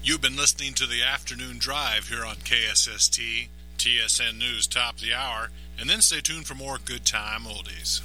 You've been listening to the Afternoon Drive here on KSST, TSN News Top of the Hour, and then stay tuned for more Good Time Oldies.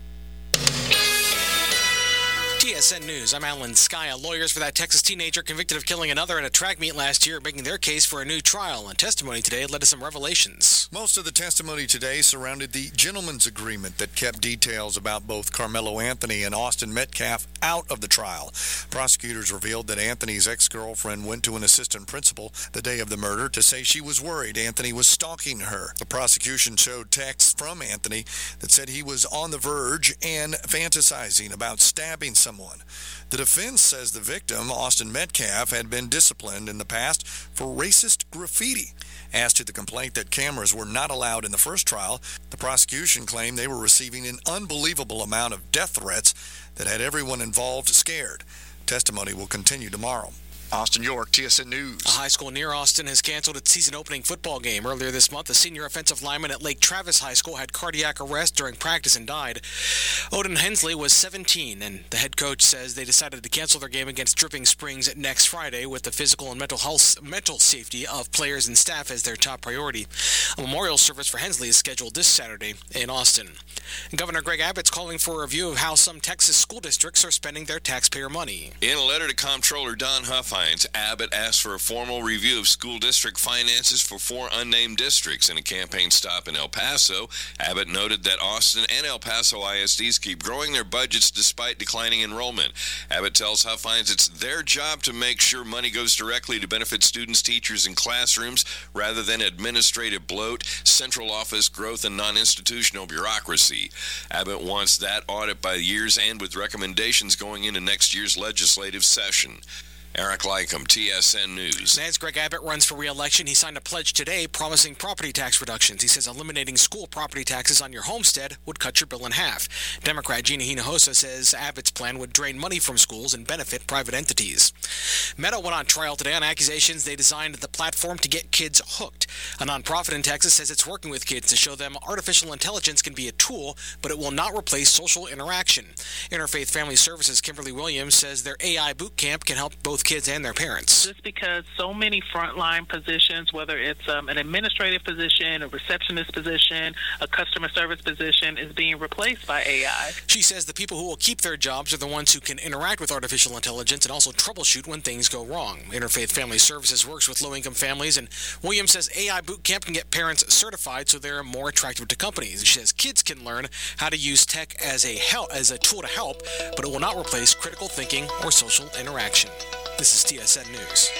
TSN News, I'm Alan Skaya. Lawyers for that Texas teenager convicted of killing another at a track meet last year are making their case for a new trial, and testimony today led to some revelations. Most of the testimony today surrounded the gentleman's agreement that kept details about both Carmelo Anthony and Austin Metcalf out of the trial. Prosecutors revealed that Anthony's ex-girlfriend went to an assistant principal the day of the murder to say she was worried Anthony was stalking her. The prosecution showed texts from Anthony that said he was on the verge and fantasizing about stabbing someone. The defense says the victim, Austin Metcalf, had been disciplined in the past for racist graffiti. As to the complaint that cameras were not allowed in the first trial, the prosecution claimed they were receiving an unbelievable amount of death threats that had everyone involved scared. Testimony will continue tomorrow. Austin York, TSN News. A high school near Austin has canceled its season-opening football game. Earlier this month, a senior offensive lineman at Lake Travis High School had cardiac arrest during practice and died. Odin Hensley was 17, and the head coach says they decided to cancel their game against Dripping Springs next Friday with the physical and mental safety of players and staff as their top priority. A memorial service for Hensley is scheduled this Saturday in Austin. And Governor Greg Abbott's calling for a review of how some Texas school districts are spending their taxpayer money. In a letter to Comptroller Don Huffines, Abbott asked for a formal review of school district finances for 4 unnamed districts. In a campaign stop in El Paso, Abbott noted that Austin and El Paso ISDs keep growing their budgets despite declining enrollment. Abbott tells Huffines it's their job to make sure money goes directly to benefit students, teachers, and classrooms rather than administrative bloat, central office growth, and non-institutional bureaucracy. Abbott wants that audit by year's end with recommendations going into next year's legislative session. Eric Lycum, TSN News. As Greg Abbott runs for re-election, he signed a pledge today promising property tax reductions. He says eliminating school property taxes on your homestead would cut your bill in half. Democrat Gina Hinojosa says Abbott's plan would drain money from schools and benefit private entities. Meta went on trial today on accusations they designed the platform to get kids hooked. A nonprofit in Texas says it's working with kids to show them artificial intelligence can be a tool, but it will not replace social interaction. Interfaith Family Services Kimberly Williams says their AI boot camp can help both kids and their parents. Just because so many frontline positions, whether it's an administrative position, a receptionist position, a customer service position, is being replaced by AI. She says the people who will keep their jobs are the ones who can interact with artificial intelligence and also troubleshoot when things go wrong. Interfaith Family Services works with low-income families, and Williams says AI boot camp can get parents certified so they're more attractive to companies. She says kids can learn how to use tech as a tool to help, but it will not replace critical thinking or social interaction. This is TSN News.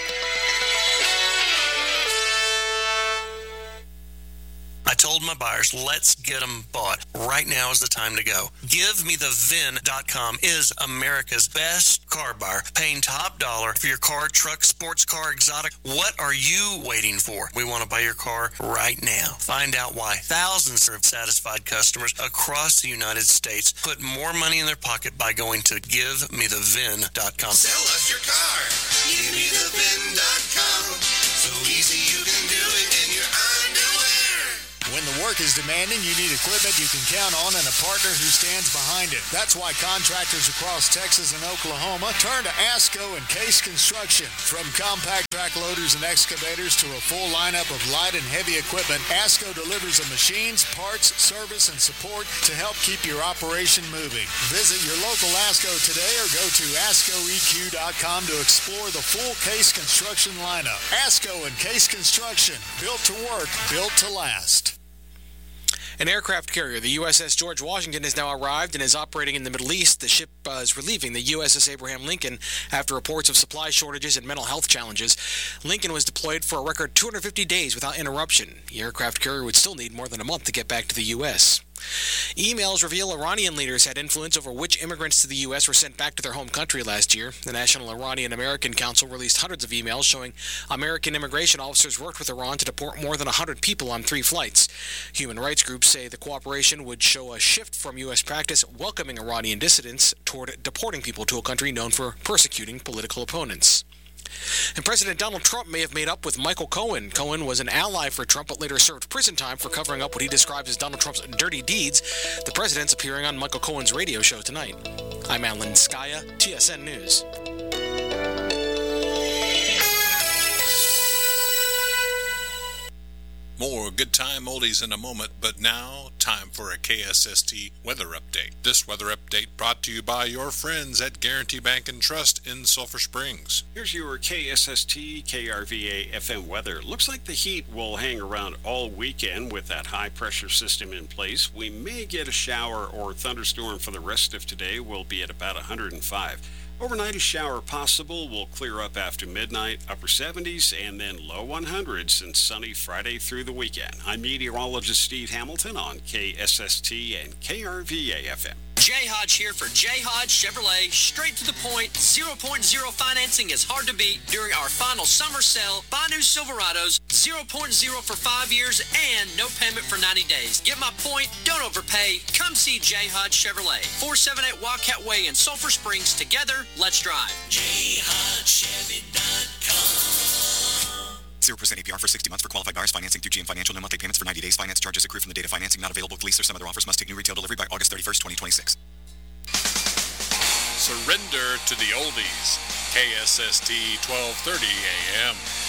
I told my buyers, let's get them bought. Right now is the time to go. GiveMeTheVin.com is America's best car buyer, paying top dollar for your car, truck, sports car, exotic. What are you waiting for? We want to buy your car right now. Find out why thousands of satisfied customers across the United States put more money in their pocket by going to GiveMeTheVin.com. Sell us your car. GiveMeTheVin.com. So easy you can do it in your underwear. When the work is demanding, you need equipment you can count on and a partner who stands behind it. That's why contractors across Texas and Oklahoma turn to ASCO and Case Construction. From compact track loaders and excavators to a full lineup of light and heavy equipment, ASCO delivers the machines, parts, service, and support to help keep your operation moving. Visit your local ASCO today or go to ASCOEQ.com to explore the full Case Construction lineup. ASCO and Case Construction, built to work, built to last. An aircraft carrier, the USS George Washington, has now arrived and is operating in the Middle East. The ship is relieving the USS Abraham Lincoln after reports of supply shortages and mental health challenges. Lincoln was deployed for a record 250 days without interruption. The aircraft carrier would still need more than a month to get back to the U.S. Emails reveal Iranian leaders had influence over which immigrants to the U.S. were sent back to their home country last year. The National Iranian-American Council released hundreds of emails showing American immigration officers worked with Iran to deport more than 100 people on 3 flights. Human rights groups say the cooperation would show a shift from U.S. practice welcoming Iranian dissidents toward deporting people to a country known for persecuting political opponents. And President Donald Trump may have made up with Michael Cohen. Cohen was an ally for Trump, but later served prison time for covering up what he describes as Donald Trump's dirty deeds. The president's appearing on Michael Cohen's radio show tonight. I'm Alan Skaya, TSN News. Good Time Oldies in a moment, but now, time for a KSST weather update. This weather update brought to you by your friends at Guarantee Bank and Trust in Sulphur Springs. Here's your KSST KRVA FM weather. Looks like the heat will hang around all weekend with that high pressure system in place. We may get a shower or thunderstorm for the rest of today. We'll be at about 105. Overnight, a shower possible. Will clear up after midnight, upper 70s, and then low 100s, and sunny Friday through the weekend. I'm meteorologist Steve Hamilton on KSST and KRVA FM. Jay Hodge here for Jay Hodge Chevrolet. Straight to the point, 0.0 financing is hard to beat. During our final summer sale, buy new Silverados, 0.0 for 5 years and no payment for 90 days. Get my point, don't overpay. Come see Jay Hodge Chevrolet, 478 Wildcat Way in Sulphur Springs. Together, let's drive. JayHodgeChevy.com. 0% APR for 60 months for qualified buyers. Financing through GM Financial. No monthly payments for 90 days. Finance charges accrue from the date of financing. Not available with lease or some other offers. Must take new retail delivery by August 31st, 2026. Surrender to the oldies. KSST 1230 AM.